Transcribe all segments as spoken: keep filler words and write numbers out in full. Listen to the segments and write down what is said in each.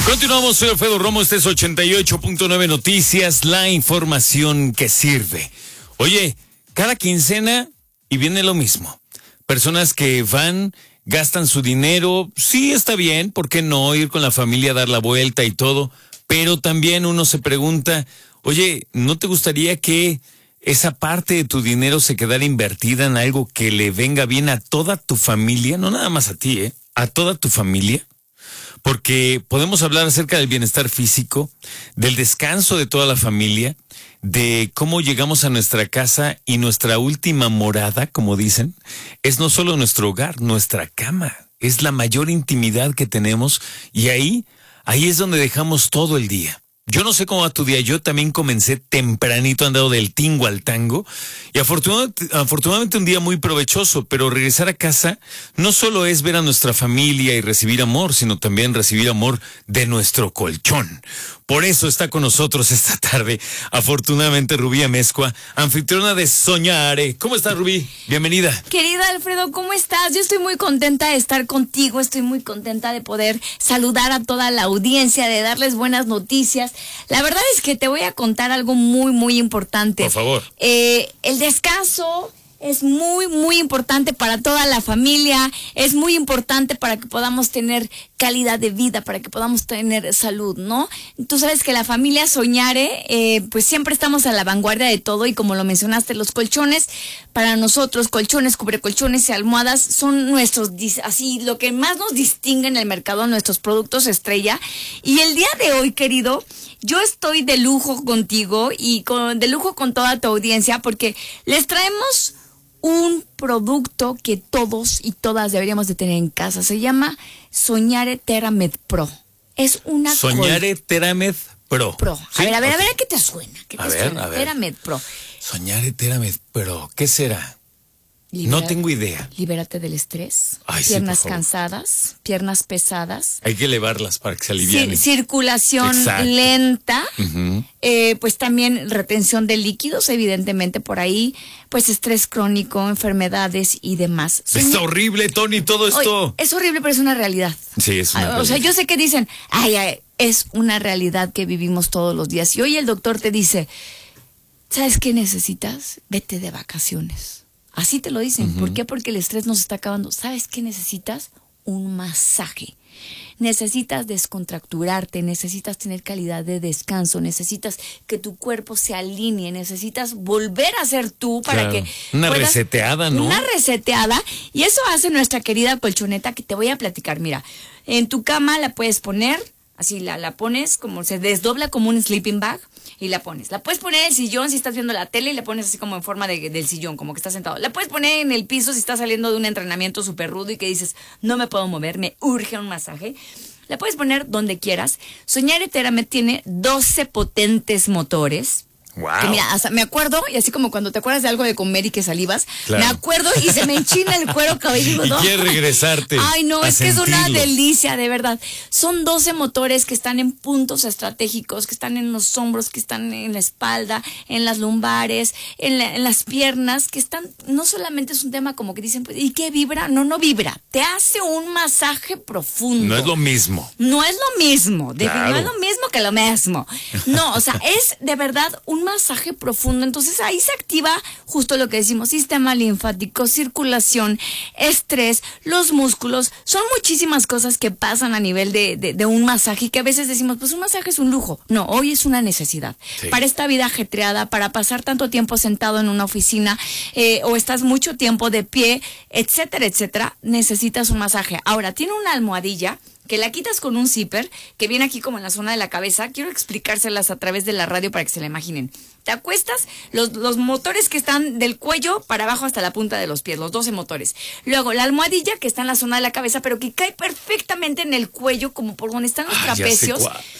Continuamos, soy Alfredo Romo, este es ochenta y ocho punto nueve Noticias, la información que sirve. Oye, cada quincena y viene lo mismo. Personas que van, gastan su dinero, sí está bien, ¿por qué no? Ir con la familia a dar la vuelta y todo, pero también uno se pregunta, oye, ¿no te gustaría que esa parte de tu dinero se quedara invertida en algo que le venga bien a toda tu familia? No nada más a ti, ¿eh? A toda tu familia. Porque podemos hablar acerca del bienestar físico, del descanso de toda la familia, de cómo llegamos a nuestra casa y nuestra última morada, como dicen, es no solo nuestro hogar, nuestra cama, es la mayor intimidad que tenemos y ahí, ahí es donde dejamos todo el día. Yo no sé cómo va tu día, yo también comencé tempranito, andado del tingo al tango, y afortunadamente, afortunadamente un día muy provechoso, pero regresar a casa no solo es ver a nuestra familia y recibir amor, sino también recibir amor de nuestro colchón. Por eso está con nosotros esta tarde, afortunadamente, Rubí Amezcua, anfitriona de Soñare. ¿Cómo estás, Rubí? Bienvenida. Querida Alfredo, ¿cómo estás? Yo estoy muy contenta de estar contigo, estoy muy contenta de poder saludar a toda la audiencia, de darles buenas noticias. La verdad es que te voy a contar algo muy, muy importante. Por favor. Eh, el descanso es muy, muy importante para toda la familia, es muy importante para que podamos tener calidad de vida, para que podamos tener salud, ¿no? Tú sabes que la familia Soñare, eh, pues siempre estamos a la vanguardia de todo y como lo mencionaste, los colchones, para nosotros, colchones, cubrecolchones y almohadas son nuestros, así, lo que más nos distingue en el mercado, nuestros productos estrella. Y el día de hoy, querido, yo estoy de lujo contigo y con, de lujo con toda tu audiencia porque les traemos un producto que todos y todas deberíamos de tener en casa. Se llama Soñare Theramed Pro. Es una Soñare Theramed Pro. Pro. ¿Sí? A ver, a ver, okay. a ver, ¿qué te suena? ¿Qué te a ver, suena? a ver. Theramed Pro. Soñare Theramed Pro. ¿Qué será? Libera, no tengo idea. Libérate del estrés. Ay, piernas sí, cansadas, piernas pesadas. Hay que elevarlas para que se alivianen. Cir circulación Exacto. lenta. Uh-huh. eh, pues también retención de líquidos, evidentemente por ahí. Pues estrés crónico, enfermedades y demás. Es Soñé... horrible, Tony, todo esto. Oye, es horrible, pero es una realidad. Sí, es una ah, realidad. O sea, yo sé que dicen, ay, ay, es una realidad que vivimos todos los días. Y hoy el doctor te dice, ¿sabes qué necesitas? Vete de vacaciones. Así te lo dicen. Uh-huh. ¿Por qué? Porque el estrés nos está acabando. ¿Sabes qué necesitas? Un masaje. Necesitas descontracturarte, necesitas tener calidad de descanso, necesitas que tu cuerpo se alinee, necesitas volver a ser tú para claro. que una puedas, reseteada, ¿no? Una reseteada. Y eso hace nuestra querida colchoneta que te voy a platicar. Mira, en tu cama la puedes poner, así la, la pones, como se desdobla como un sleeping bag. Y la pones. La puedes poner en el sillón si estás viendo la tele y la pones así como en forma de, del sillón, como que estás sentado. La puedes poner en el piso si estás saliendo de un entrenamiento súper rudo y que dices, no me puedo mover, me urge un masaje. La puedes poner donde quieras. Soñare Theramed tiene doce potentes motores. Wow. Que mira, hasta me acuerdo, y así como cuando te acuerdas de algo de comer y que salivas, claro. Me acuerdo y se me enchina el cuero cabelludo. Y quieres regresarte. Ay, no, es sentirlo. que es una delicia, de verdad. Son doce motores que están en puntos estratégicos, que están en los hombros, que están en la espalda, en las lumbares, en, la, en las piernas, que están, no solamente es un tema como que dicen, pues, ¿y qué vibra? No, no vibra. Te hace un masaje profundo. No es lo mismo. No es lo mismo. Claro. No es lo mismo que lo mismo. No, o sea, es de verdad un masaje profundo, entonces ahí se activa justo lo que decimos, sistema linfático, circulación, estrés, los músculos, son muchísimas cosas que pasan a nivel de, de, de un masaje, que a veces decimos, pues un masaje es un lujo, no, hoy es una necesidad, sí. Para esta vida ajetreada, para pasar tanto tiempo sentado en una oficina, eh, o estás mucho tiempo de pie, etcétera, etcétera, necesitas un masaje. Ahora, tiene una almohadilla que la quitas con un zipper, que viene aquí como en la zona de la cabeza. Quiero explicárselas a través de la radio para que se la imaginen. Te acuestas, los, los motores que están del cuello para abajo hasta la punta de los pies, los doce motores. Luego, la almohadilla que está en la zona de la cabeza, pero que cae perfectamente en el cuello, como por donde están los ah, trapecios.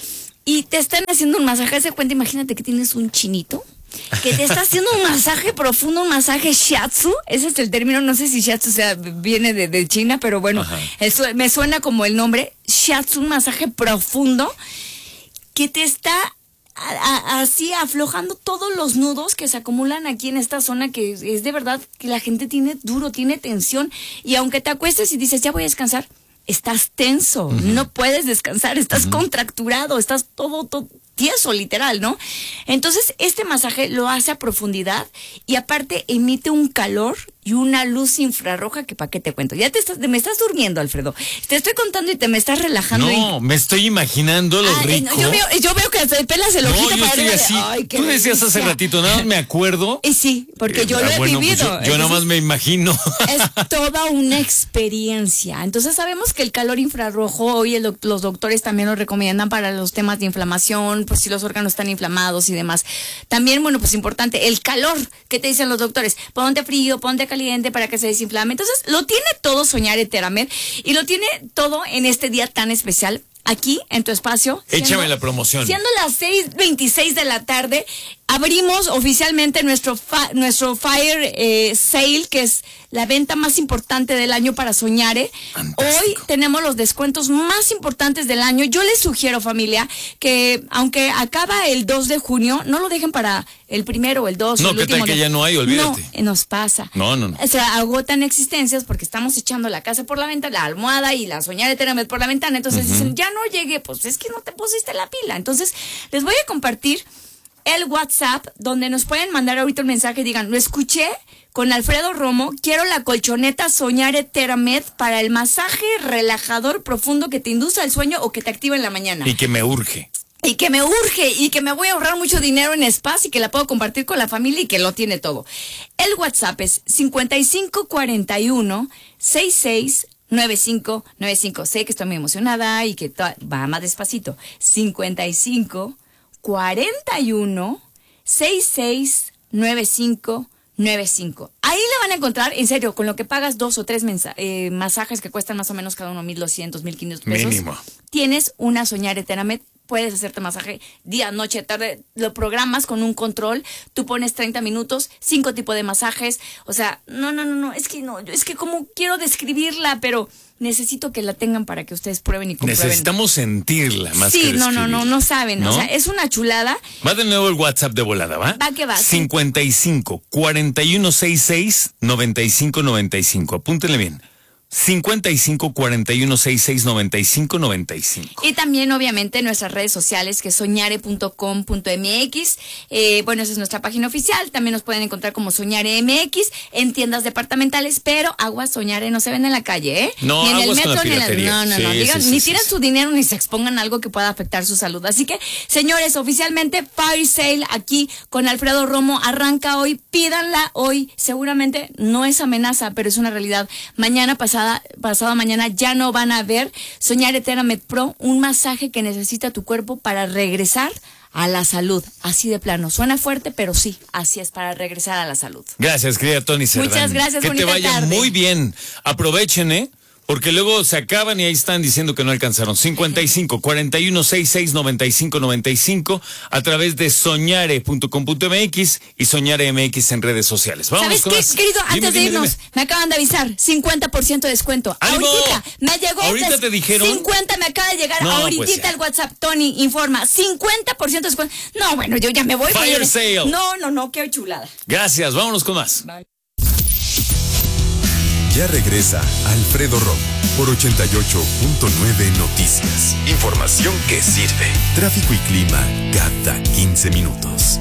Y te están haciendo un masaje. Se cuenta, imagínate que tienes un chinito que te está haciendo un masaje profundo, un masaje shiatsu. Ese es el término, no sé si shiatsu sea, viene de, de China, pero bueno, eso me suena como el nombre. Shiatsu, un masaje profundo que te está a, a, así aflojando todos los nudos que se acumulan aquí en esta zona, que es de verdad que la gente tiene duro, tiene tensión, y aunque te acuestes y dices, ya voy a descansar, estás tenso, uh-huh. no puedes descansar, estás uh-huh. contracturado, estás todo, todo tieso, literal, ¿no? Entonces, este masaje lo hace a profundidad y aparte emite un calor y una luz infrarroja que para qué te cuento. Ya te estás, me estás durmiendo, Alfredo. Te estoy contando y te me estás relajando. No, y... me estoy imaginando lo ah, rico. No, yo, veo, yo veo que hasta te pelas el ojito. No, yo estoy así. Ay, tú decías hace ratito, nada más me acuerdo. Y sí, porque eh, yo lo he bueno, vivido. Pues yo yo nada más me imagino. Es toda una experiencia. Entonces sabemos que el calor infrarrojo, hoy el, los doctores también lo recomiendan para los temas de inflamación, pues si los órganos están inflamados y demás. También, bueno, pues importante, el calor, ¿qué te dicen los doctores? Ponte frío, ponte caliente para que se desinflame. Entonces, lo tiene todo Soñare Theramed y lo tiene todo en este día tan especial. Aquí, en tu espacio. Échame siendo, la promoción. Siendo las seis veintiséis de la tarde, abrimos oficialmente nuestro fa, nuestro Fire eh, Sale, que es la venta más importante del año para Soñare. Fantástico. Hoy tenemos los descuentos más importantes del año. Yo les sugiero, familia, que aunque acaba el dos de junio, no lo dejen para el primero o el dos. No, o el ¿qué último tal que de... ya no hay? Olvídate. No, nos pasa. No, no, no. O sea, agotan existencias porque estamos echando la casa por la ventana, la almohada y la Soñare Theramed por la ventana. Entonces uh-huh. dicen, ya no llegué, pues es que no te pusiste la pila. Entonces, les voy a compartir el WhatsApp donde nos pueden mandar ahorita un mensaje y digan, lo escuché con Alfredo Romo, quiero la colchoneta Soñare Theramed para el masaje relajador profundo que te induce al sueño o que te activa en la mañana. Y que me urge. Y que me urge y que me voy a ahorrar mucho dinero en spas y que la puedo compartir con la familia y que lo tiene todo. El WhatsApp es cincuenta y cinco cuarenta y uno sesenta y seis noventa y cinco noventa y cinco. Sé que estoy muy emocionada y que va más despacito. cincuenta y cinco cuarenta y uno sesenta y seis noventa y cinco noventa y cinco. Ahí le van a encontrar, en serio, con lo que pagas dos o tres mensa- eh, masajes que cuestan más o menos cada uno mil doscientos, mil quinientos pesos. Mínimo. Tienes una Soñare Theramed. Puedes hacerte masaje día, noche, tarde, lo programas con un control, tú pones treinta minutos, cinco tipos de masajes, o sea, no, no, no, no, es que no, es que como quiero describirla, pero necesito que la tengan para que ustedes prueben y comprueben. Necesitamos sentirla más sí, que no, no, no, no saben, ¿no? O sea, es una chulada. Va de nuevo el WhatsApp de volada, ¿va? Va que va. cincuenta y cinco cuarenta y uno sesenta y seis noventa y cinco noventa y cinco, apúntenle bien. cincuenta y cinco cuarenta y uno sesenta y seis noventa y cinco noventa y cinco. Y también, obviamente, nuestras redes sociales, que es soñare punto com punto m x. Eh, bueno, esa es nuestra página oficial. También nos pueden encontrar como Soñare M X en tiendas departamentales, pero agua Soñare no se ven en la calle, ¿eh? No, ni en el aguas con metro, la ni en la... piratería. No, no, no. Sí, Digan, sí, sí, ni sí, tiren sí. su dinero ni se expongan a algo que pueda afectar su salud. Así que, señores, oficialmente Fire Sale aquí con Alfredo Romo arranca hoy. Pídanla hoy. Seguramente no es amenaza, pero es una realidad. Mañana, pasada, pasado mañana, ya no van a ver Soñare Theramed Pro, un masaje que necesita tu cuerpo para regresar a la salud. Así de plano. Suena fuerte, pero sí, así es, para regresar a la salud. Gracias, querida Tony Cerdán. Muchas gracias, que bonita te vaya tarde. muy bien. Aprovechen, ¿eh? Porque luego se acaban y ahí están diciendo que no alcanzaron. cincuenta y cinco cuarenta y uno sesenta y seis noventa y cinco noventa y cinco a través de soñare punto com punto m x y Soñare M X en redes sociales. Vamos ¿Sabes con qué, más. querido? Dime, Antes de dime, irnos, dime. me acaban de avisar, cincuenta por ciento de descuento. ¡Ánimo! Ahorita, me llegó. ¿Ahorita des- te dijeron? cincuenta me acaba de llegar No, ahorita pues ya. el WhatsApp. Tony, informa, cincuenta por ciento de descuento. No, bueno, yo ya me voy. Fire porque- sale. No, no, no, qué chulada. Gracias, vámonos con más. Bye. Ya regresa Alfredo Romo por ochenta y ocho punto nueve Noticias. Información que sirve. Tráfico y clima cada quince minutos.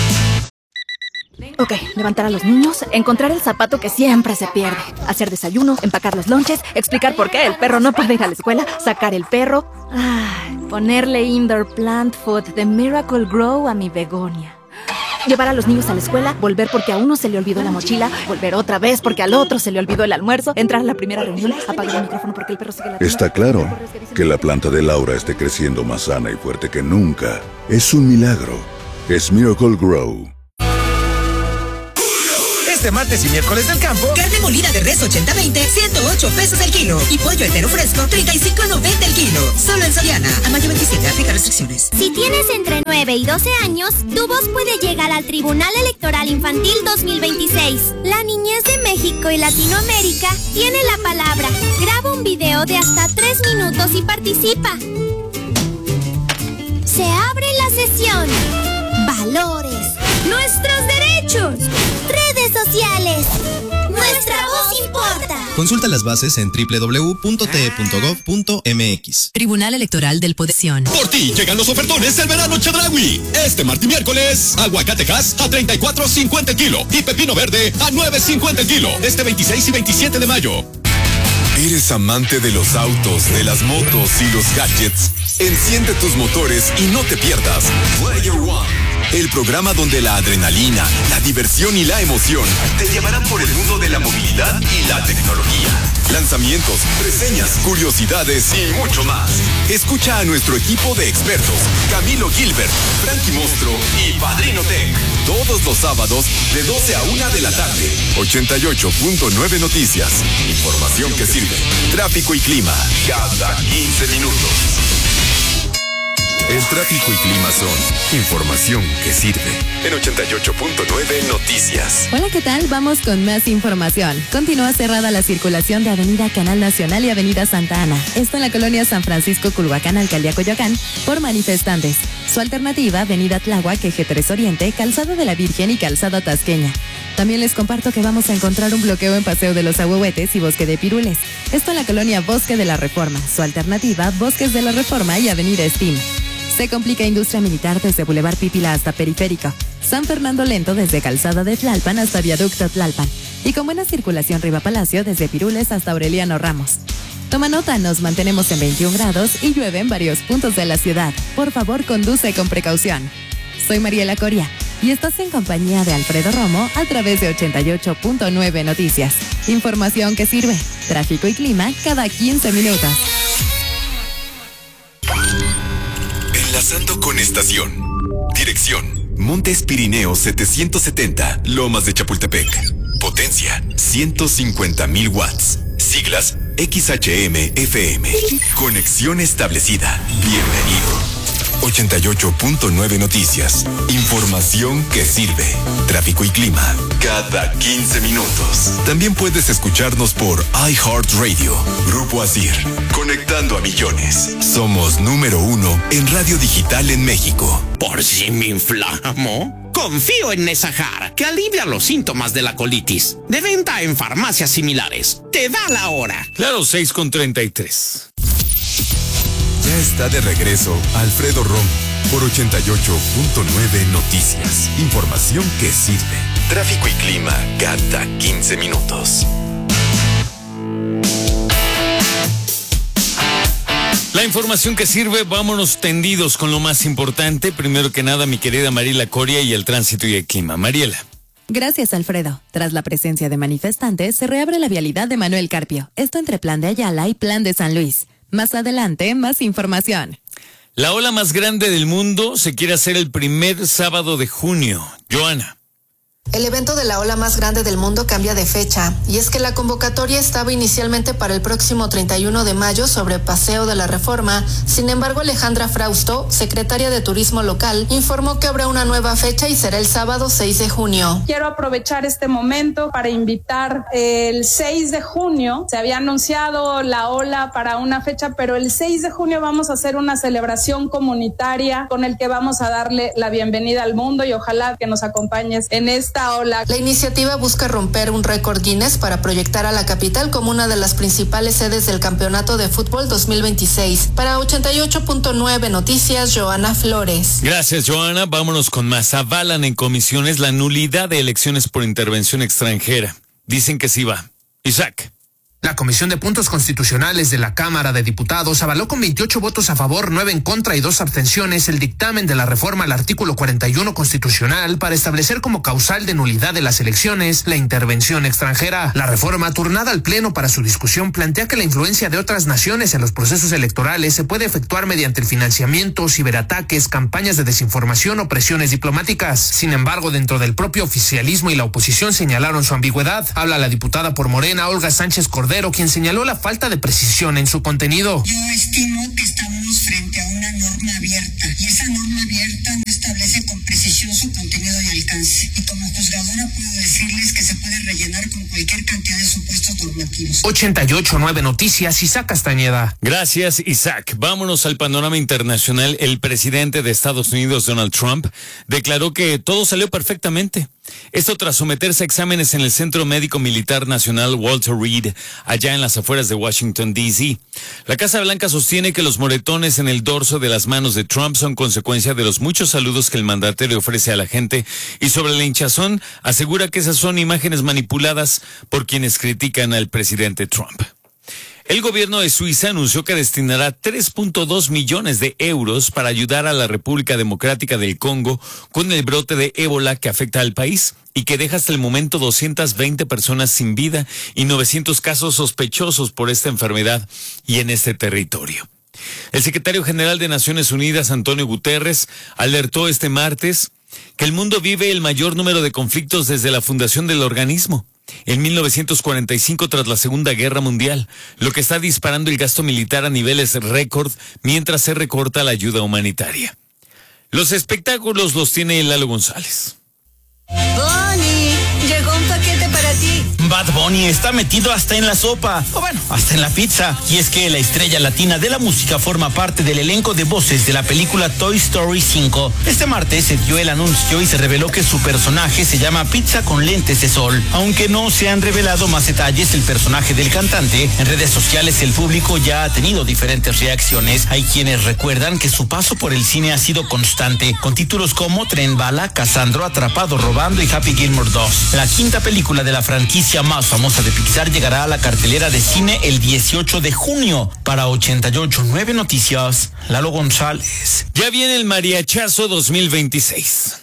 Ok, levantar a los niños, encontrar el zapato que siempre se pierde, hacer desayuno, empacar los lonches, explicar por qué el perro no puede ir a la escuela, sacar el perro, ay, ponerle indoor plant food de Miracle Grow a mi begonia. Llevar a los niños a la escuela, volver porque a uno se le olvidó la mochila, volver otra vez porque al otro se le olvidó el almuerzo, entrar a la primera reunión, apagar el micrófono porque el perro sigue la... Está claro que la planta de Laura esté creciendo más sana y fuerte que nunca. Es un milagro. Es Miracle Grow. Este martes y miércoles del campo, carne molida de res ochenta veinte, ciento ocho pesos el kilo. Y pollo entero fresco, treinta y cinco noventa el kilo. Solo en Soriana. A mayo veintisiete, aplica restricciones. Si tienes entre nueve y doce años, tu voz puede llegar al Tribunal Electoral Infantil dos mil veintiséis. La niñez de México y Latinoamérica tiene la palabra. Graba un video de hasta tres minutos y participa. Se abre la sesión. Valores. Nuestros derechos. Redes sociales. Nuestra voz importa. Consulta las bases en doble u doble u doble u punto t e punto gov punto m x. Tribunal Electoral del Poder. Por ti llegan los ofertones del verano Chedraui. Este martes y miércoles, aguacatejas a treinta y cuatro cincuenta el kilo y pepino verde a nueve cincuenta el kilo. Este veintiséis y veintisiete de mayo. ¿Eres amante de los autos, de las motos y los gadgets? Enciende tus motores y no te pierdas Player One, el programa donde la adrenalina, la diversión y la emoción te llevarán por el mundo de la movilidad y la tecnología. Lanzamientos, reseñas, curiosidades y mucho más. Escucha a nuestro equipo de expertos, Camilo Gilbert, Frankie Mostro y Padrino Tech, todos los sábados de doce a una de la tarde. ochenta y ocho punto nueve Noticias. Información que sirve. Tráfico y clima cada quince minutos. El tráfico y clima son información que sirve. En ochenta y ocho punto nueve Noticias. Hola, ¿qué tal? Vamos con más información. Continúa cerrada la circulación de Avenida Canal Nacional y Avenida Santa Ana. Esto en la colonia San Francisco, Culhuacán, Alcaldía Coyoacán, por manifestantes. Su alternativa, Avenida Tláhuac, Eje tres Oriente, Calzada de la Virgen y Calzada Tasqueña. También les comparto que vamos a encontrar un bloqueo en Paseo de los Ahuehuetes y Bosque de Pirules. Esto en la colonia Bosque de la Reforma. Su alternativa, Bosques de la Reforma y Avenida Estima. Se complica Industria Militar desde Boulevard Pípila hasta Periférico. San Fernando Lento desde Calzada de Tlalpan hasta Viaducto Tlalpan. Y con buena circulación Riva Palacio desde Pirules hasta Aureliano Ramos. Toma nota, nos mantenemos en veintiún grados y llueve en varios puntos de la ciudad. Por favor, conduce con precaución. Soy Mariela Coria y estás en compañía de Alfredo Romo a través de ochenta y ocho punto nueve Noticias. Información que sirve. Tráfico y clima cada quince minutos. Enlazando con estación. Dirección: Montes Pirineos setecientos setenta, Lomas de Chapultepec. Potencia: ciento cincuenta mil watts. Siglas: X H M F M. Conexión establecida. Bienvenido. ochenta y ocho punto nueve Noticias. Información que sirve. Tráfico y clima cada quince minutos. También puedes escucharnos por iHeartRadio. Grupo Asir. Conectando a millones. Somos número uno en radio digital en México. Por si me inflamo, confío en Nesajar, que alivia los síntomas de la colitis. De venta en farmacias similares. Te da la hora. Claro, seis con treinta y tres. Ya está de regreso Alfredo Romo por ochenta y ocho punto nueve Noticias. Información que sirve. Tráfico y clima cada quince minutos. La información que sirve, vámonos tendidos con lo más importante. Primero que nada, mi querida Mariela Coria y el tránsito y el clima. Mariela. Gracias, Alfredo. Tras la presencia de manifestantes, se reabre la vialidad de Manuel Carpio. Esto entre Plan de Ayala y Plan de San Luis. Más adelante, más información. La ola más grande del mundo se quiere hacer el primer sábado de junio. Joana. El evento de la ola más grande del mundo cambia de fecha, y es que la convocatoria estaba inicialmente para el próximo treinta y uno de mayo sobre Paseo de la Reforma. Sin embargo, Alejandra Frausto, secretaria de Turismo Local, informó que habrá una nueva fecha y será el sábado seis de junio. Quiero aprovechar este momento para invitar el seis de junio. Se había anunciado la ola para una fecha, pero el seis de junio vamos a hacer una celebración comunitaria con el que vamos a darle la bienvenida al mundo y ojalá que nos acompañes en esta ola. La iniciativa busca romper un récord Guinness para proyectar a la capital como una de las principales sedes del Campeonato de Fútbol dos mil veintiséis. Para ochenta y ocho punto nueve Noticias, Joana Flores. Gracias, Joana. Vámonos con más. Avalan en comisiones la nulidad de elecciones por intervención extranjera. Dicen que sí va. Isaac. La Comisión de Puntos Constitucionales de la Cámara de Diputados avaló con veintiocho votos a favor, nueve en contra y dos abstenciones el dictamen de la reforma al artículo cuarenta y uno constitucional para establecer como causal de nulidad de las elecciones la intervención extranjera. La reforma, turnada al Pleno para su discusión, plantea que la influencia de otras naciones en los procesos electorales se puede efectuar mediante el financiamiento, ciberataques, campañas de desinformación o presiones diplomáticas. Sin embargo, dentro del propio oficialismo y la oposición señalaron su ambigüedad. Habla la diputada por Morena, Olga Sánchez Cordero, quien señaló la falta de precisión en su contenido. Yo estimo que estamos frente a una norma abierta y esa norma abierta no establece con precisión su contenido y alcance. Y como juzgadora puedo decirles que se puede rellenar con cualquier cantidad de supuestos normativos. ochenta y ocho punto nueve Noticias, Isaac Castañeda. Gracias, Isaac. Vámonos al panorama internacional. El presidente de Estados Unidos, Donald Trump, declaró que todo salió perfectamente. Esto tras someterse a exámenes en el Centro Médico Militar Nacional Walter Reed, allá en las afueras de Washington, D C La Casa Blanca sostiene que los moretones en el dorso de las manos de Trump son consecuencia de los muchos saludos que el mandatario ofrece a la gente, y sobre la hinchazón asegura que esas son imágenes manipuladas por quienes critican al presidente Trump. El gobierno de Suiza anunció que destinará tres punto dos millones de euros para ayudar a la República Democrática del Congo con el brote de ébola que afecta al país y que deja hasta el momento doscientas veinte personas sin vida y novecientos casos sospechosos por esta enfermedad y en este territorio. El secretario general de Naciones Unidas, Antonio Guterres, alertó este martes que el mundo vive el mayor número de conflictos desde la fundación del organismo, en mil novecientos cuarenta y cinco, tras la Segunda Guerra Mundial, lo que está disparando el gasto militar a niveles récord mientras se recorta la ayuda humanitaria. Los espectáculos los tiene Lalo González. Bonnie, llegó un paquete para ti. Bad Bunny está metido hasta en la sopa, o bueno, hasta en la pizza. Y es que la estrella latina de la música forma parte del elenco de voces de la película Toy Story cinco. Este martes se dio el anuncio y se reveló que su personaje se llama Pizza con lentes de sol. Aunque no se han revelado más detalles del personaje del cantante, en redes sociales el público ya ha tenido diferentes reacciones. Hay quienes recuerdan que su paso por el cine ha sido constante, con títulos como Tren Bala, Casandro, Atrapado Robando y Happy Gilmore dos. La quinta película de la franquicia más famosa de Pixar llegará a la cartelera de cine el dieciocho de junio. Para ochenta y ocho punto nueve Noticias, Lalo González. Ya viene el Mariachazo dos mil veintiséis.